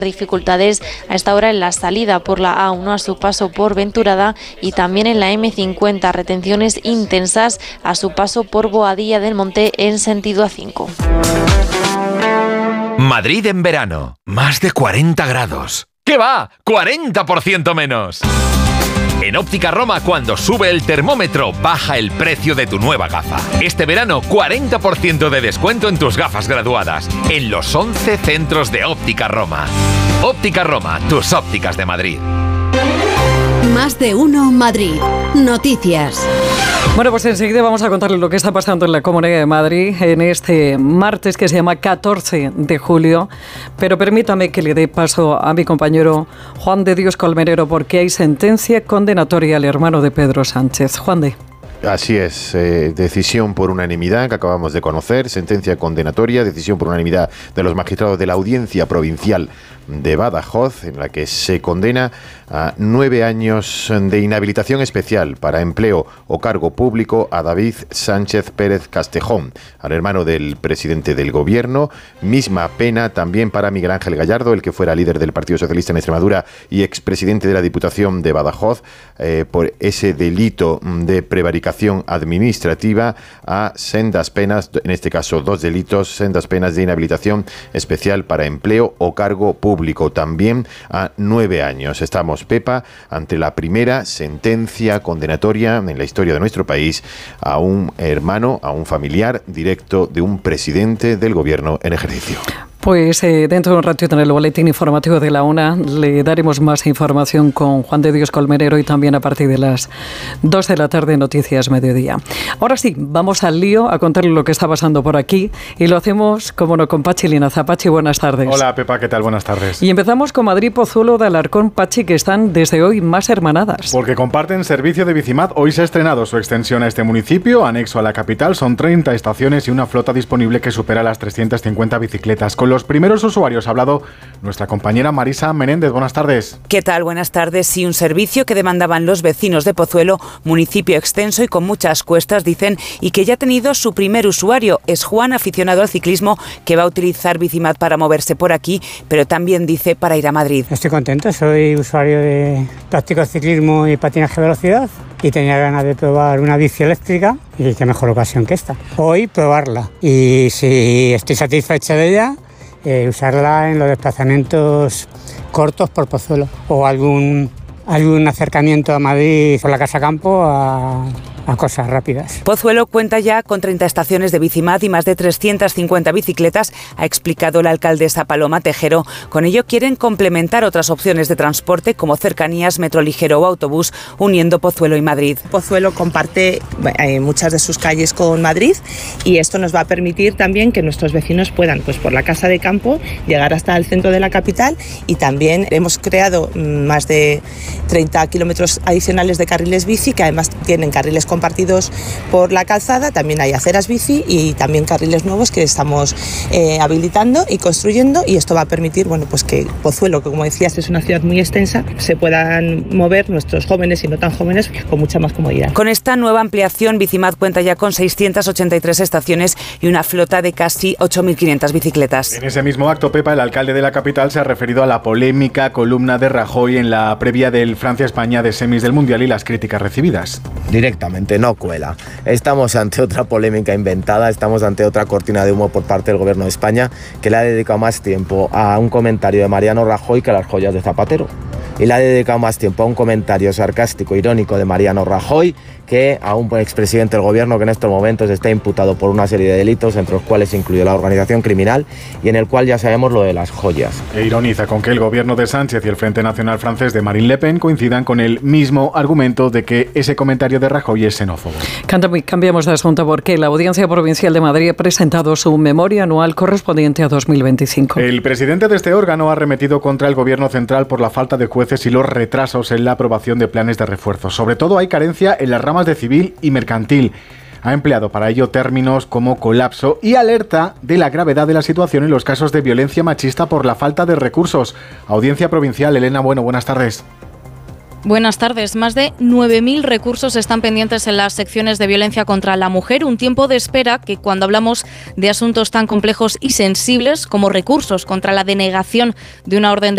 Dificultades a esta hora en la salida por la A1 a su paso por Venturada y también en la M50, retenciones intensas a su paso por Boadilla del Monte en sentido A5. Madrid en verano, más de 40 grados. ¿Qué va? ¡40% menos! En Óptica Roma, cuando sube el termómetro, baja el precio de tu nueva gafa. Este verano, 40% de descuento en tus gafas graduadas, en los 11 centros de Óptica Roma. Óptica Roma, tus ópticas de Madrid. Más de uno Madrid. Noticias. Bueno, pues enseguida vamos a contarles lo que está pasando en la Comunidad de Madrid en este martes que se llama 14 de julio. Pero permítame que le dé paso a mi compañero Juan de Dios Colmenero porque hay sentencia condenatoria al hermano de Pedro Sánchez. Juan de. Así es, decisión por unanimidad que acabamos de conocer, sentencia condenatoria, decisión por unanimidad de los magistrados de la Audiencia Provincial de Badajoz, en la que se condena a 9 años de inhabilitación especial para empleo o cargo público a David Sánchez Pérez Castejón, al hermano del presidente del Gobierno. Misma pena también para Miguel Ángel Gallardo, el que fuera líder del Partido Socialista en Extremadura y expresidente de la Diputación de Badajoz, por ese delito de prevaricación administrativa, a sendas penas, en este caso 2 delitos, sendas penas de inhabilitación especial para empleo o cargo público, también a 9 años. Estamos, Pepa, ante la primera sentencia condenatoria en la historia de nuestro país a un hermano, a un familiar directo de un presidente del Gobierno en ejercicio. Pues dentro de un ratito en el boletín informativo de la UNA le daremos más información con Juan de Dios Colmenero y también a partir de las 2 de la tarde Noticias Mediodía. Ahora sí, vamos al lío a contarle lo que está pasando por aquí y lo hacemos, como no, con Pachi Linaza. Pachi, buenas tardes. Hola Pepa, ¿qué tal? Buenas tardes. Y empezamos con Madrid, Pozuelo de Alarcón, Pachi, que están desde hoy más hermanadas. Porque comparten servicio de Bicimad. Hoy se ha estrenado su extensión a este municipio, anexo a la capital. Son 30 estaciones y una flota disponible que supera las 350 bicicletas. Con los primeros usuarios ha hablado nuestra compañera Marisa Menéndez. Buenas tardes. ¿Qué tal? Buenas tardes. Sí, un servicio que demandaban los vecinos de Pozuelo, municipio extenso y con muchas cuestas, dicen, y que ya ha tenido su primer usuario. Es Juan, aficionado al ciclismo, que va a utilizar Bicimad para moverse por aquí, pero también dice para ir a Madrid. Estoy contento, soy usuario de práctico ciclismo y patinaje de velocidad y tenía ganas de probar una bici eléctrica y qué mejor ocasión que esta. Hoy probarla y si estoy satisfecha de ella, usarla en los desplazamientos cortos por Pozuelo o algún acercamiento a Madrid por la Casa Campo a cosas rápidas. Pozuelo cuenta ya con 30 estaciones de Bicimad y más de 350 bicicletas, ha explicado la alcaldesa Paloma Tejero. Con ello quieren complementar otras opciones de transporte como cercanías, metro ligero o autobús, uniendo Pozuelo y Madrid. Pozuelo comparte muchas de sus calles con Madrid y esto nos va a permitir también que nuestros vecinos puedan, pues por la Casa de Campo, llegar hasta el centro de la capital, y también hemos creado más de 30 kilómetros adicionales de carriles bici que además tienen carriles compartidos por la calzada, también hay aceras bici y también carriles nuevos que estamos habilitando y construyendo, y esto va a permitir, bueno, pues que Pozuelo, que como decías es una ciudad muy extensa, se puedan mover nuestros jóvenes y no tan jóvenes con mucha más comodidad. Con esta nueva ampliación, Bicimad cuenta ya con 683 estaciones y una flota de casi 8.500 bicicletas. En ese mismo acto, Pepa, el alcalde de la capital se ha referido a la polémica columna de Rajoy en la previa del Francia-España de semis del Mundial y las críticas recibidas. Directamente, no cuela. Estamos ante otra polémica inventada, estamos ante otra cortina de humo por parte del Gobierno de España, que le ha dedicado más tiempo a un comentario de Mariano Rajoy que a las joyas de Zapatero. Y le ha dedicado más tiempo a un comentario sarcástico, irónico de Mariano Rajoy que a un expresidente del Gobierno que en estos momentos está imputado por una serie de delitos, entre los cuales incluye la organización criminal y en el cual ya sabemos lo de las joyas. E ironiza con que el Gobierno de Sánchez y el Frente Nacional francés de Marine Le Pen coincidan con el mismo argumento de que ese comentario de Rajoy es xenófobo. Cambiamos de asunto porque la Audiencia Provincial de Madrid ha presentado su memoria anual correspondiente a 2025. El presidente de este órgano ha arremetido contra el Gobierno central por la falta de jueces y los retrasos en la aprobación de planes de refuerzo. Sobre todo hay carencia en las ramas de civil y mercantil. Ha empleado para ello términos como colapso y alerta de la gravedad de la situación en los casos de violencia machista por la falta de recursos. Audiencia Provincial, Elena Bueno, buenas tardes. Buenas tardes. Más de 9.000 recursos están pendientes en las secciones de violencia contra la mujer, un tiempo de espera que cuando hablamos de asuntos tan complejos y sensibles como recursos contra la denegación de una orden de